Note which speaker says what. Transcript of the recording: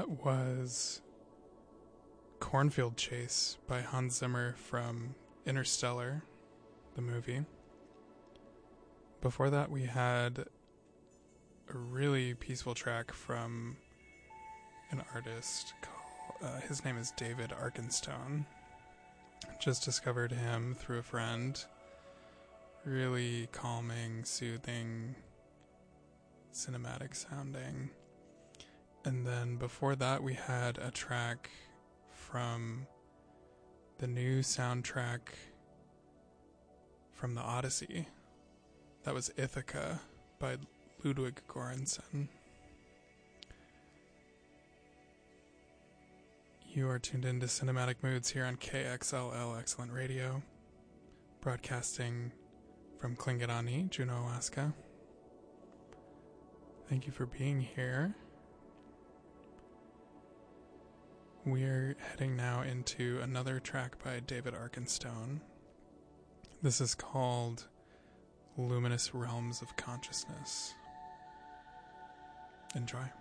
Speaker 1: That was Cornfield Chase by Hans Zimmer from Interstellar, the movie. Before that, we had a really peaceful track from an artist called, his name is David Arkenstone. Just discovered him through a friend. Really calming, soothing, cinematic sounding. And then before that, we had a track from the new soundtrack from the Odyssey. That was Ithaca by Ludwig Göransson. You are tuned into Cinematic Moods here on KXLL Excellent Radio, broadcasting from Klingadani, Juneau, Alaska. Thank you for being here. We're heading now into another track by David Arkenstone. This is called Luminous Realms of Consciousness. Enjoy.